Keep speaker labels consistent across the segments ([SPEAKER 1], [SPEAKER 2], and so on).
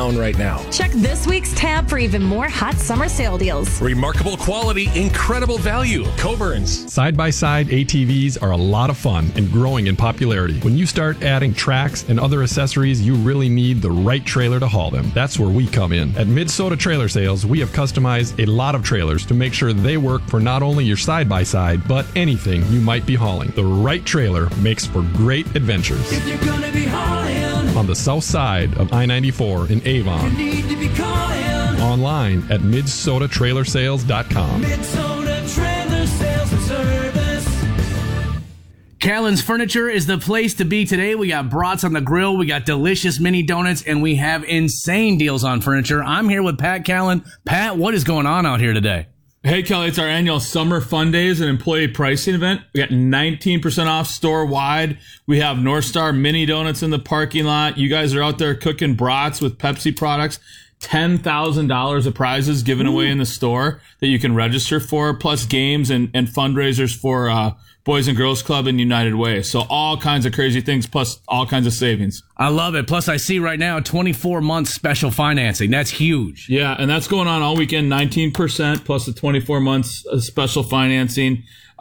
[SPEAKER 1] town right now.
[SPEAKER 2] Check this week's tab for even more hot summer sale deals.
[SPEAKER 1] Remarkable quality, incredible value. Coburn's.
[SPEAKER 3] Side-by-side ATVs are a lot of fun and growing in popularity. When you start adding tracks and other accessories, you really need the right trailer to haul them. That's where we come in. At Minnesota Trailer Sales, we have customized a lot of trailers to make sure they work for not only your side-by-side, but anything you might be hauling. The right trailer makes for great adventures.
[SPEAKER 4] If you're gonna be hauling
[SPEAKER 3] on the south side of I-94 in Avon.
[SPEAKER 4] you need to be calling
[SPEAKER 3] Online at MidsotaTrailerSales.com.
[SPEAKER 4] Minnesota Trailer Sales and Service.
[SPEAKER 5] Callan's Furniture is the place to be today. We got brats on the grill, we got delicious mini donuts, and we have insane deals on furniture. I'm here with Pat Callan. Pat, what is going on out here today?
[SPEAKER 6] Hey, Kelly, it's our annual Summer Fun Days and employee pricing event. We got 19% off store-wide. We have North Star mini donuts in the parking lot. You guys are out there cooking brats with Pepsi products. $10,000 of prizes given away in the store that you can register for, plus games and fundraisers for Boys and Girls Club and United Way. So all kinds of crazy things, plus all kinds of savings.
[SPEAKER 5] I love it. Plus, I see right now 24-month special financing. That's huge.
[SPEAKER 6] Yeah, and that's going on all weekend, 19% plus the 24 months special financing.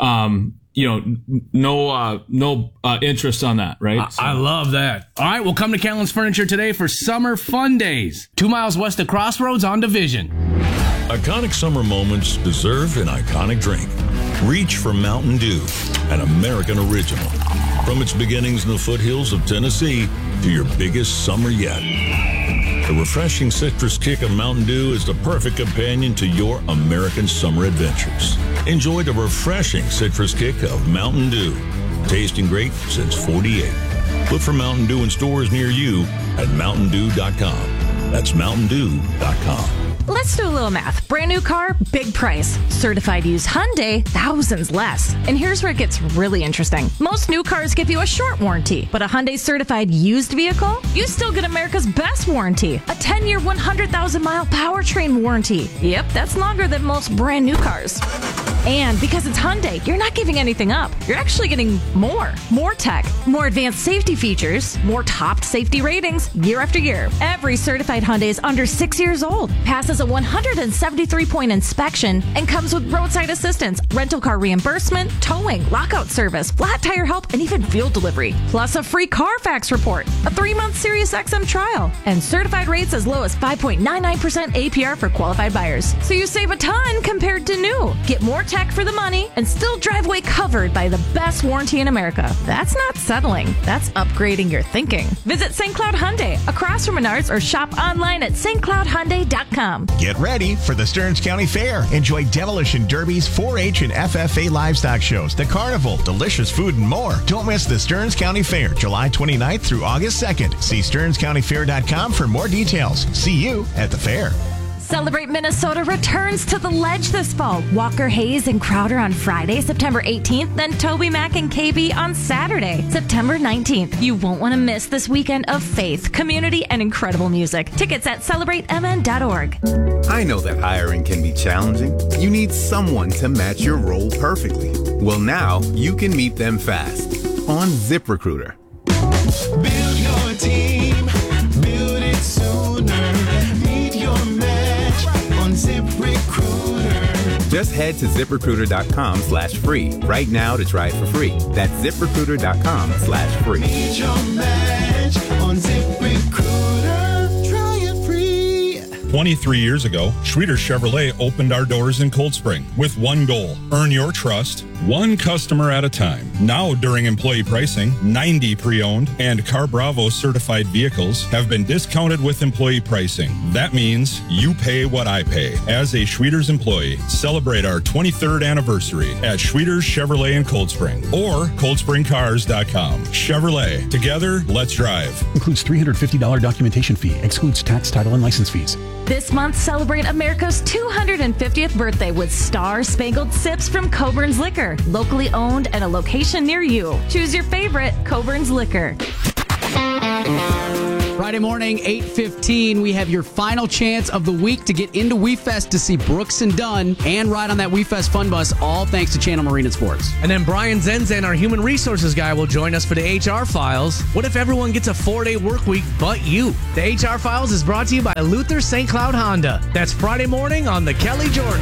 [SPEAKER 6] No interest on that, right?
[SPEAKER 5] I love that. All right, we'll come to Callan's Furniture today for Summer Fun Days. 2 miles west of Crossroads on Division.
[SPEAKER 7] Iconic summer moments deserve an iconic drink. Reach for Mountain Dew, an American original. From its beginnings in the foothills of Tennessee to your biggest summer yet. The refreshing citrus kick of Mountain Dew is the perfect companion to your American summer adventures. Enjoy the refreshing citrus kick of Mountain Dew. Tasting great since '48. Look for Mountain Dew in stores near you at MountainDew.com. That's MountainDew.com.
[SPEAKER 2] Let's do a little math. Brand new car, big price. Certified used Hyundai, thousands less. And here's where it gets really interesting. Most new cars give you a short warranty, but a Hyundai certified used vehicle, you still get America's best warranty. A 10-year, 100,000-mile powertrain warranty. Yep, that's longer than most brand new cars. And because it's Hyundai, you're not giving anything up. You're actually getting more. More tech, more advanced safety features, more top safety ratings year after year. Every certified Hyundai is under 6 years old, passes a 173-point inspection, and comes with roadside assistance, rental car reimbursement, towing, lockout service, flat tire help, and even fuel delivery. Plus a free Carfax report, a 3-month Sirius XM trial, and certified rates as low as 5.99% APR for qualified buyers. So you save a ton compared to new. Get more tech for the money and still drive away covered by the best warranty in America. That's not settling. That's upgrading your thinking. Visit St. Cloud Hyundai across from Menards or shop online at stcloudhyundai.com.
[SPEAKER 8] Get ready for the Stearns County Fair. Enjoy demolition derbies, 4-H and FFA livestock shows, the carnival, delicious food, and more. Don't miss the Stearns County Fair, July 29th through August 2nd. See StearnsCountyFair.com for more details. See you at the fair.
[SPEAKER 2] Celebrate Minnesota returns to the Ledge this fall. Walker Hayes and Crowder on Friday, September 18th, then Toby Mac and KB on Saturday, September 19th. You won't want to miss this weekend of faith, community, and incredible music. Tickets at CelebrateMN.org.
[SPEAKER 9] I know that hiring can be challenging. You need someone to match your role perfectly. Well, now you can meet them fast on ZipRecruiter.
[SPEAKER 4] Build your team, build it sooner. Meet your match on ZipRecruiter.
[SPEAKER 9] Just head to ZipRecruiter.com/free right now to try it for free. That's ZipRecruiter.com/free.
[SPEAKER 4] Meet your match on ZipRecruiter. Try it free.
[SPEAKER 10] 23 years ago, Schroeder Chevrolet opened our doors in Cold Spring with one goal: earn your trust, one customer at a time. Now, during employee pricing, 90 pre-owned and Car Bravo certified vehicles have been discounted with employee pricing. That means you pay what I pay. As a Schroeder's employee, celebrate our 23rd anniversary at Schroeder's Chevrolet in Cold Spring or ColdSpringCars.com. Chevrolet, together, let's drive.
[SPEAKER 11] Includes $350 documentation fee. Excludes tax, title, and license fees.
[SPEAKER 2] This month, celebrate America's 250th birthday with Star Spangled Sips from Coburn's Liquor. Locally owned at a location near you. Choose your favorite Coburn's Liquor.
[SPEAKER 12] Friday morning, 8:15, we have your final chance of the week to get into WeFest to see Brooks and Dunn and ride on that WeFest Fun Bus, all thanks to Channel Marine and Sports.
[SPEAKER 5] And then Brian Zenzen, our human resources guy, will join us for the HR Files. What if everyone gets a 4-day work week but you? The HR Files is brought to you by Luther St. Cloud Honda. That's Friday morning on The Kelly Jordan